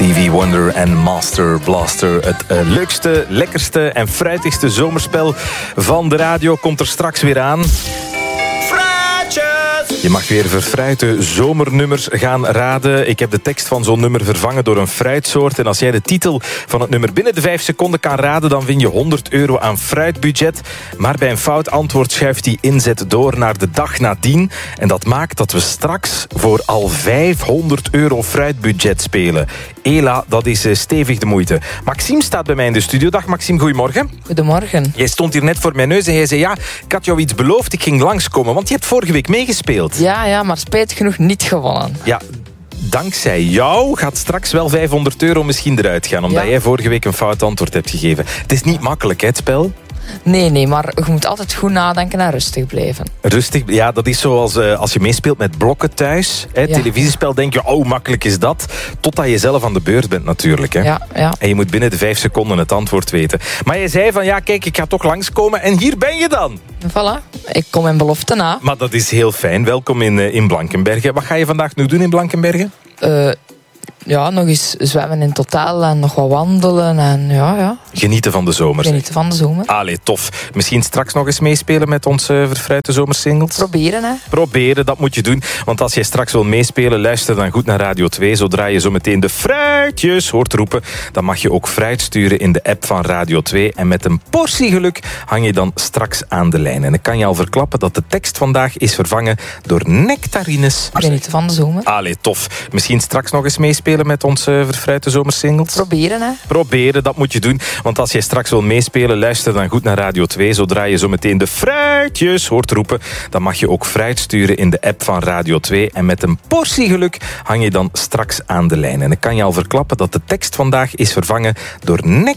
Stevie Wonder en Master Blaster. Het leukste, lekkerste en fruitigste zomerspel van de radio komt er straks weer aan. Je mag weer verfruite zomernummers gaan raden. Ik heb de tekst van zo'n nummer vervangen door een fruitsoort. En als jij de titel van het nummer binnen de 5 seconden kan raden, dan win je €100 aan fruitbudget. Maar bij een fout antwoord schuift die inzet door naar de dag nadien. En dat maakt dat we straks voor al €500 fruitbudget spelen. Ela, dat is stevig de moeite. Maxime staat bij mij in de studio. Dag Maxime, goedemorgen. Goedemorgen. Jij stond hier net voor mijn neus en jij zei ja, ik had jou iets beloofd, ik ging langskomen. Want je hebt vorige week meegespeeld. Ja, maar spijtig genoeg niet gewonnen. Ja, dankzij jou gaat straks wel €500 misschien eruit gaan. Omdat jij vorige week een fout antwoord hebt gegeven. Het is niet makkelijk, hè, het spel? Nee, maar je moet altijd goed nadenken en rustig blijven. Rustig, ja, dat is zoals als je meespeelt met blokken thuis. Hè, televisiespel denk je, oh, makkelijk is dat. Totdat je zelf aan de beurt bent natuurlijk. Hè. Ja. En je moet binnen de 5 seconden het antwoord weten. Maar je zei van, ja, kijk, ik ga toch langskomen. En hier ben je dan. Voilà, ik kom mijn belofte na. Maar dat is heel fijn. Welkom in Blankenberge. Wat ga je vandaag nu doen in Blankenberge? Nog eens zwemmen in het hotel en nog wat wandelen. En ja. Genieten van de zomer. Genieten van de zomer. Allee, tof. Misschien straks nog eens meespelen met onze verfruite zomersingles? Proberen, hè. Proberen, dat moet je doen. Want als jij straks wil meespelen, luister dan goed naar Radio 2. Zodra je zo meteen de fruitjes hoort roepen, dan mag je ook fruit sturen in de app van Radio 2. En met een portie geluk hang je dan straks aan de lijn. En ik kan je al verklappen dat de tekst vandaag is vervangen door nectarines. Genieten van de zomer. Allee, tof. Misschien straks nog eens meespelen met onze verfruite zomersingles? Proberen, hè. Proberen, dat moet je doen. Want als jij straks wil meespelen, luister dan goed naar Radio 2. Zodra je zo meteen de fruitjes hoort roepen, dan mag je ook fruit sturen in de app van Radio 2. En met een portie geluk hang je dan straks aan de lijn. En ik kan je al verklappen dat de tekst vandaag is vervangen door